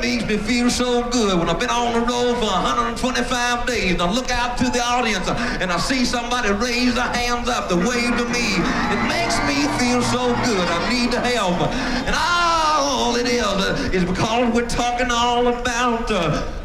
makes me feel so good when I've been on the road for 125 days and I look out to the audience and I see somebody raise their hands up to wave to me. It makes me feel so good. I need the help. And all it is because we're talking all about